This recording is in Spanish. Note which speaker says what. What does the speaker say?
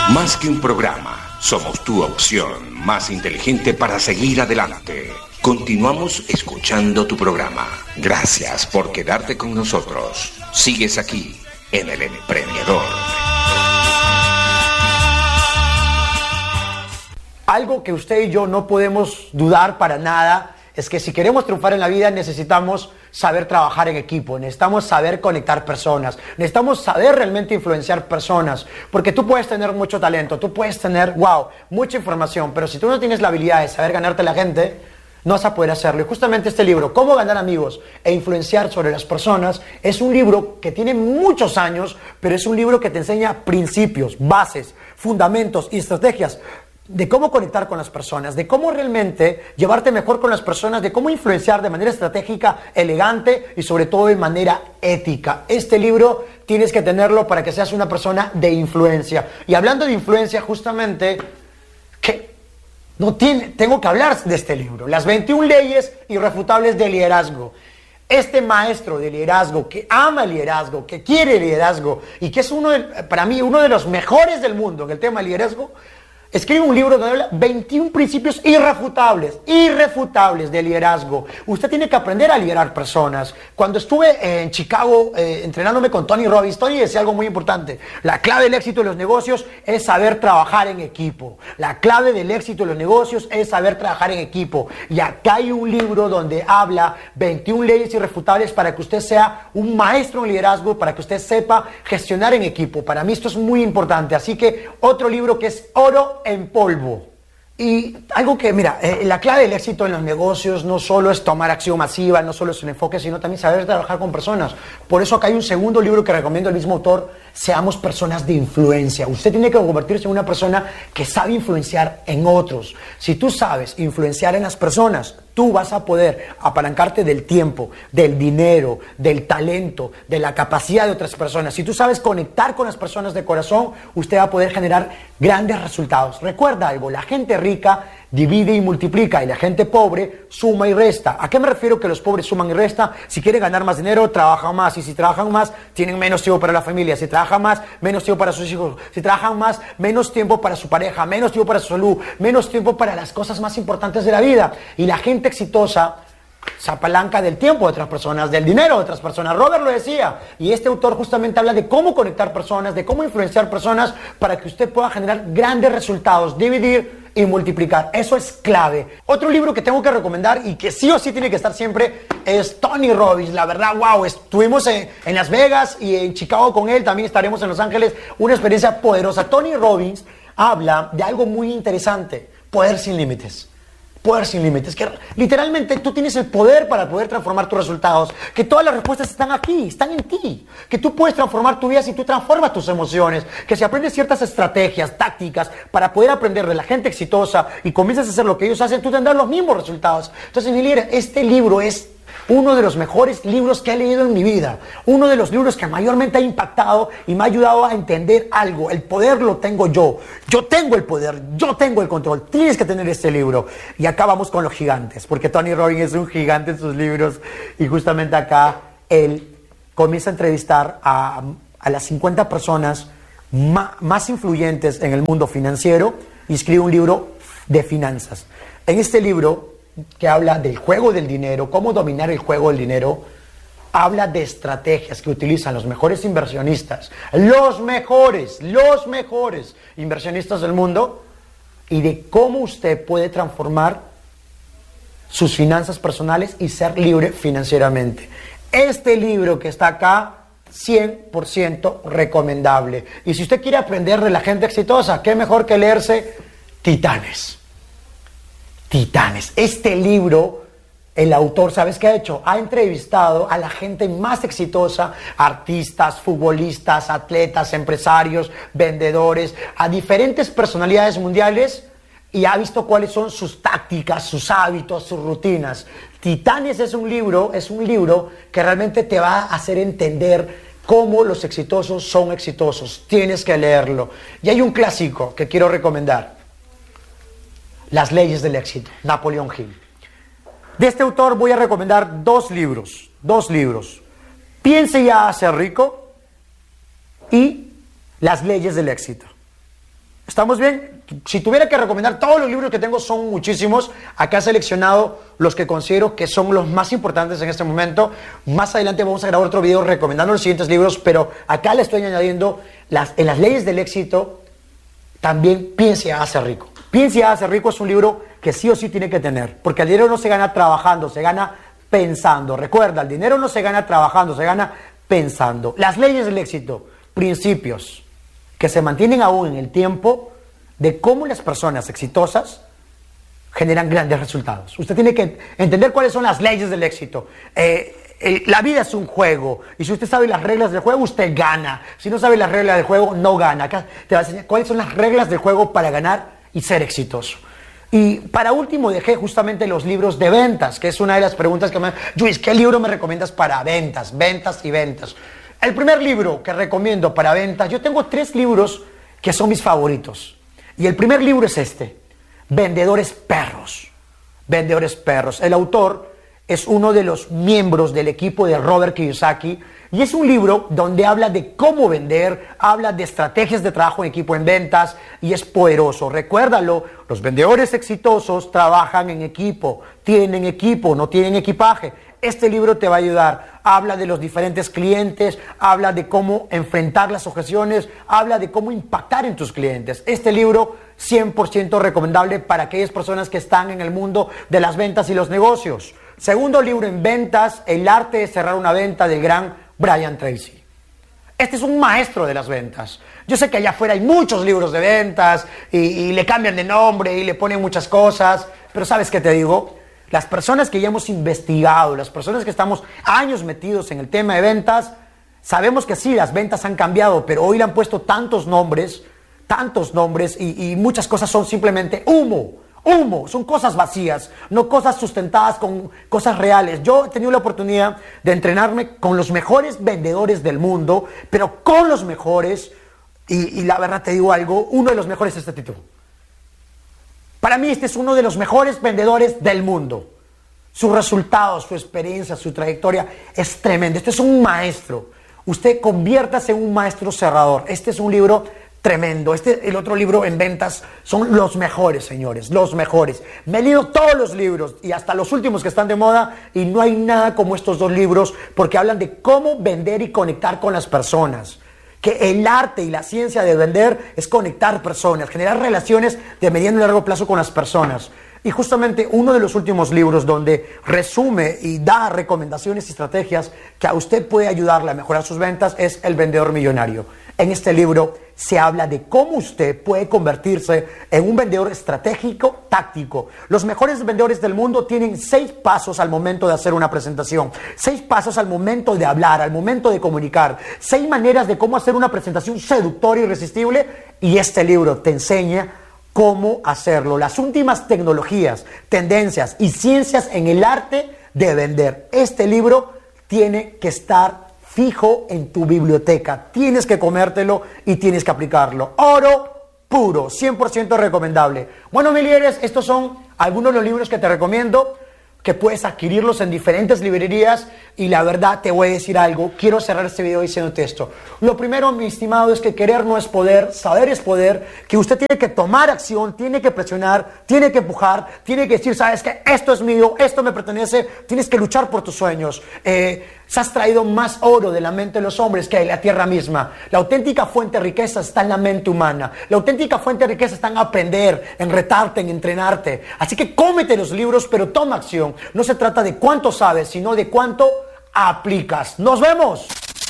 Speaker 1: Más que un programa, somos tu opción más inteligente para seguir adelante. Continuamos escuchando tu programa. Gracias por quedarte con nosotros. Sigues aquí en El Emprendedor.
Speaker 2: Algo que usted y yo no podemos dudar para nada es que si queremos triunfar en la vida necesitamos saber trabajar en equipo, necesitamos saber conectar personas, necesitamos saber realmente influenciar personas, porque tú puedes tener mucho talento, tú puedes tener, mucha información, pero si tú no tienes la habilidad de saber ganarte a la gente, no vas a poder hacerlo. Y justamente este libro, Cómo ganar amigos e influenciar sobre las personas, es un libro que tiene muchos años, pero es un libro que te enseña principios, bases, fundamentos y estrategias de cómo conectar con las personas, de cómo realmente llevarte mejor con las personas, de cómo influenciar de manera estratégica, elegante y sobre todo de manera ética. Este libro tienes que tenerlo para que seas una persona de influencia. Y hablando de influencia, justamente, tengo que hablar de este libro, Las 21 leyes irrefutables del liderazgo. Este maestro de liderazgo que ama el liderazgo, que quiere el liderazgo y que es para mí uno de los mejores del mundo en el tema del liderazgo, escribe un libro donde habla 21 principios irrefutables de liderazgo. Usted tiene que aprender a liderar personas. Cuando estuve en Chicago entrenándome con Tony Robbins, Tony decía algo muy importante. La clave del éxito de los negocios es saber trabajar en equipo. La clave del éxito de los negocios es saber trabajar en equipo. Y acá hay un libro donde habla 21 leyes irrefutables para que usted sea un maestro en liderazgo, para que usted sepa gestionar en equipo. Para mí esto es muy importante. Así que otro libro que es oro en polvo. Y algo que, la clave del éxito en los negocios no solo es tomar acción masiva, no solo es un enfoque, sino también saber trabajar con personas. Por eso acá hay un segundo libro que recomiendo el mismo autor, Seamos personas de influencia. Usted tiene que convertirse en una persona que sabe influenciar en otros. Si tú sabes influenciar en las personas, tú vas a poder apalancarte del tiempo, del dinero, del talento, de la capacidad de otras personas. Si tú sabes conectar con las personas de corazón, usted va a poder generar grandes resultados. Recuerda algo, la gente rica divide y multiplica y la gente pobre suma y resta. ¿A qué me refiero que los pobres suman y restan? Si quieren ganar más dinero, trabajan más. Y si trabajan más, tienen menos tiempo para la familia. Si trabajan más, menos tiempo para sus hijos. Si trabajan más, menos tiempo para su pareja, menos tiempo para su salud, menos tiempo para las cosas más importantes de la vida. Y la gente exitosa se apalanca del tiempo de otras personas, del dinero de otras personas. Robert lo decía. Y este autor justamente habla de cómo conectar personas, de cómo influenciar personas para que usted pueda generar grandes resultados, dividir y multiplicar. Eso es clave. Otro libro que tengo que recomendar y que sí o sí tiene que estar siempre es Tony Robbins. La verdad, estuvimos en Las Vegas y en Chicago con él, también estaremos en Los Ángeles. Una experiencia poderosa. Tony Robbins habla de algo muy interesante: poder sin límites. Poder sin límites, que literalmente tú tienes el poder para poder transformar tus resultados, que todas las respuestas están aquí, están en ti, que tú puedes transformar tu vida si tú transformas tus emociones, que si aprendes ciertas estrategias, tácticas para poder aprender de la gente exitosa y comienzas a hacer lo que ellos hacen, tú tendrás los mismos resultados. Entonces, mi líder, este libro es uno de los mejores libros que he leído en mi vida, uno de los libros que mayormente ha impactado y me ha ayudado a entender algo. El poder lo tengo yo tengo el poder, yo tengo el control. Tienes que tener este libro. Y acá vamos con los gigantes, porque Tony Robbins es un gigante en sus libros y justamente acá él comienza a entrevistar a las 50 personas más influyentes en el mundo financiero y escribe un libro de finanzas. En este libro, que habla del juego del dinero, cómo dominar el juego del dinero, habla de estrategias que utilizan los mejores inversionistas, los mejores inversionistas del mundo, y de cómo usted puede transformar sus finanzas personales y ser libre financieramente. Este libro que está acá, 100% recomendable. Y si usted quiere aprender de la gente exitosa, qué mejor que leerse Titanes. Este libro, el autor, ¿sabes qué ha hecho? Ha entrevistado a la gente más exitosa, artistas, futbolistas, atletas, empresarios, vendedores, a diferentes personalidades mundiales, y ha visto cuáles son sus tácticas, sus hábitos, sus rutinas. Titanes es un libro que realmente te va a hacer entender cómo los exitosos son exitosos. Tienes que leerlo. Y hay un clásico que quiero recomendar: Las leyes del éxito, Napoleón Hill. De este autor voy a recomendar dos libros. Piense y hágase rico y Las leyes del éxito. ¿Estamos bien? Si tuviera que recomendar, todos los libros que tengo son muchísimos. Acá he seleccionado los que considero que son los más importantes en este momento. Más adelante vamos a grabar otro video recomendando los siguientes libros, pero acá le estoy añadiendo en las leyes del éxito, también Piense y hágase rico. Piense y hágase rico es un libro que sí o sí tiene que tener, porque el dinero no se gana trabajando, se gana pensando. Recuerda, el dinero no se gana trabajando, se gana pensando. Las leyes del éxito, principios que se mantienen aún en el tiempo de cómo las personas exitosas generan grandes resultados. Usted tiene que entender cuáles son las leyes del éxito. La vida es un juego, y si usted sabe las reglas del juego, usted gana. Si no sabe las reglas del juego, no gana. Acá te va a enseñar cuáles son las reglas del juego para ganar y ser exitoso. Y para último dejé justamente los libros de ventas, que es una de las preguntas que me... Luis, ¿qué libro me recomiendas para ventas? Ventas y ventas. El primer libro que recomiendo para ventas, yo tengo 3 libros que son mis favoritos. Y el primer libro es este, Vendedores Perros. Vendedores Perros. El autor es uno de los miembros del equipo de Robert Kiyosaki, y es un libro donde habla de cómo vender, habla de estrategias de trabajo en equipo en ventas, y es poderoso. Recuérdalo, los vendedores exitosos trabajan en equipo, no tienen equipaje. Este libro te va a ayudar. Habla de los diferentes clientes, habla de cómo enfrentar las objeciones, habla de cómo impactar en tus clientes. Este libro 100% recomendable para aquellas personas que están en el mundo de las ventas y los negocios. Segundo libro en ventas, El arte de cerrar una venta, del gran Brian Tracy. Este es un maestro de las ventas. Yo sé que allá afuera hay muchos libros de ventas y le cambian de nombre y le ponen muchas cosas, pero ¿sabes qué te digo? Las personas que ya hemos investigado, las personas que estamos años metidos en el tema de ventas, sabemos que sí, las ventas han cambiado, pero hoy le han puesto tantos nombres y muchas cosas son simplemente humo, son cosas vacías, no cosas sustentadas con cosas reales. Yo he tenido la oportunidad de entrenarme con los mejores vendedores del mundo, pero con los mejores, y la verdad te digo algo, uno de los mejores es este tipo. Para mí este es uno de los mejores vendedores del mundo. Sus resultados, su experiencia, su trayectoria es tremenda. Este es un maestro. Usted conviértase en un maestro cerrador. Este es un libro tremendo. El otro libro en ventas son los mejores, señores, los mejores. Me he leído todos los libros y hasta los últimos que están de moda, y no hay nada como estos 2 libros, porque hablan de cómo vender y conectar con las personas. Que el arte y la ciencia de vender es conectar personas, generar relaciones de mediano y largo plazo con las personas. Y justamente uno de los últimos libros donde resume y da recomendaciones y estrategias que a usted puede ayudarle a mejorar sus ventas es El vendedor millonario. En este libro se habla de cómo usted puede convertirse en un vendedor estratégico, táctico. Los mejores vendedores del mundo tienen 6 pasos al momento de hacer una presentación, 6 pasos al momento de hablar, al momento de comunicar, 6 maneras de cómo hacer una presentación seductora y irresistible, y este libro te enseña cómo hacerlo. Las últimas tecnologías, tendencias y ciencias en el arte de vender. Este libro tiene que estar fijo en tu biblioteca. Tienes que comértelo y tienes que aplicarlo. Oro puro, 100% recomendable. Bueno, mi líderes, estos son algunos de los libros que te recomiendo, que puedes adquirirlos en diferentes librerías, y la verdad te voy a decir algo. Quiero cerrar este video diciéndote esto. Lo primero, mi estimado, es que querer no es poder, saber es poder, que usted tiene que tomar acción, tiene que presionar, tiene que empujar, tiene que decir, sabes que esto es mío, esto me pertenece, tienes que luchar por tus sueños. Se has traído más oro de la mente de los hombres que de la tierra misma. La auténtica fuente de riqueza está en la mente humana. La auténtica fuente de riqueza está en aprender, en retarte, en entrenarte. Así que cómete los libros, pero toma acción. No se trata de cuánto sabes, sino de cuánto aplicas. ¡Nos vemos!